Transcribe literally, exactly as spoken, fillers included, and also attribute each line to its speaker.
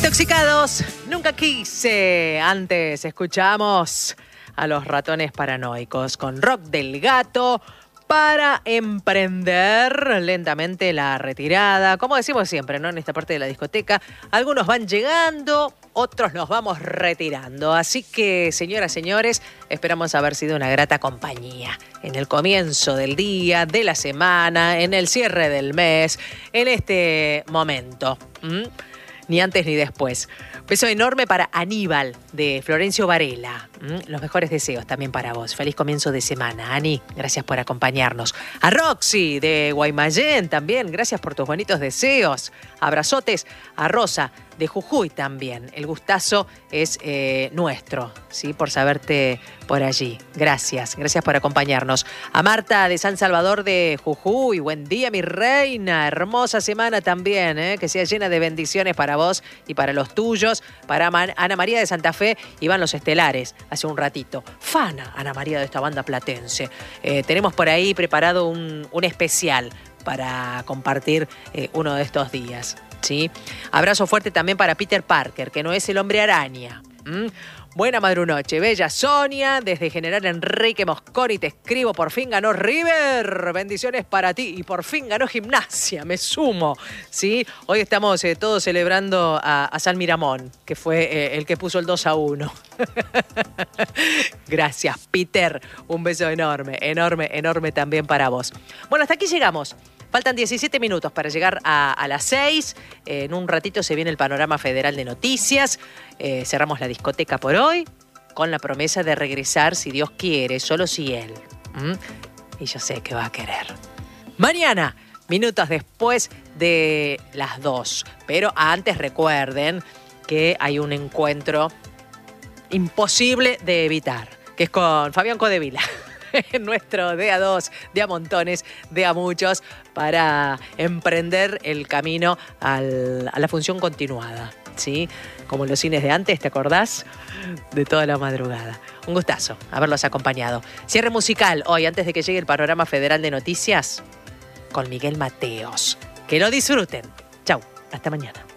Speaker 1: Intoxicados, nunca quise. Antes escuchamos a los Ratones Paranoicos con Rock del Gato para emprender lentamente la retirada. Como decimos siempre, ¿no? En esta parte de la discoteca, algunos van llegando, otros nos vamos retirando. Así que, señoras, señores, esperamos haber sido una grata compañía en el comienzo del día, de la semana, en el cierre del mes, en este momento. ¿Mm? Ni antes ni después. Beso enorme para Aníbal de Florencio Varela. ¿Mm? Los mejores deseos también para vos. Feliz comienzo de semana, Ani. Gracias por acompañarnos. A Roxy de Guaymallén también. Gracias por tus bonitos deseos. Abrazotes a Rosa de Jujuy también. El gustazo es eh, nuestro, ¿sí? Por saberte por allí. Gracias. Gracias por acompañarnos. A Marta de San Salvador de Jujuy. Buen día, mi reina. Hermosa semana también, ¿eh? Que sea llena de bendiciones para vos y para los tuyos. Para Ana María de Santa Fe, iban los estelares hace un ratito. Fana, Ana María, de esta banda platense. Eh, tenemos por ahí preparado un, un especial para compartir eh, uno de estos días, ¿sí? Abrazo fuerte también para Peter Parker, que no es el hombre araña. ¿Mm? Buena madrunoche, bella Sonia, desde General Enrique Mosconi te escribo, por fin ganó River, bendiciones para ti, y por fin ganó Gimnasia, me sumo, ¿sí? Hoy estamos eh, todos celebrando a, a San Miramón, que fue eh, el que puso el dos a uno. Gracias, Peter, un beso enorme, enorme, enorme también para vos. Bueno, hasta aquí llegamos. Faltan diecisiete minutos para llegar a, a las seis. Eh, en un ratito se viene el panorama federal de noticias. Eh, cerramos la discoteca por hoy con la promesa de regresar, si Dios quiere, solo si Él. ¿Mm? Y yo sé que va a querer. Mañana, minutos después de las dos. Pero antes recuerden que hay un encuentro imposible de evitar, que es con Fabián Codevila. Nuestro de a dos, de a montones, de a muchos, para emprender el camino al, a la función continuada, ¿sí? Como los cines de antes, ¿te acordás? De toda la madrugada. Un gustazo haberlos acompañado. Cierre musical hoy, antes de que llegue el panorama federal de noticias, con Miguel Mateos. Que lo disfruten. Chau, hasta mañana.